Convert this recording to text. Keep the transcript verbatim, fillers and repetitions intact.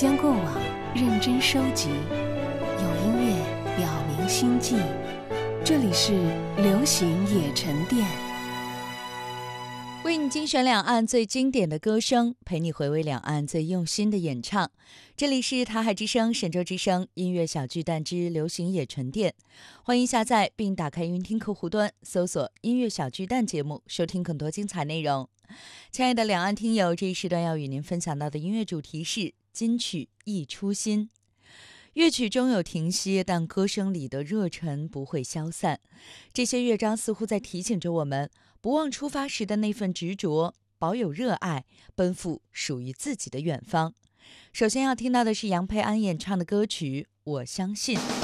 将过往认真收集，有音乐表明心迹。这里是流行野沉淀， 为你精选两岸最经典的歌声，陪你回味两岸最用心的演唱。这里是台海之声、神州之声音乐小巨蛋之流行野沉淀，欢迎下载并打开云听客户端，搜索音乐小巨蛋节目，收听更多精彩内容。亲爱的两岸听友，这一时段要与您分享到的音乐主题是金曲忆初心。乐曲终有停歇，但歌声里的热忱不会消散。这些乐章似乎在提醒着我们，不忘出发时的那份执着，保有热爱，奔赴属于自己的远方。首先要听到的是杨培安演唱的歌曲《我相信》。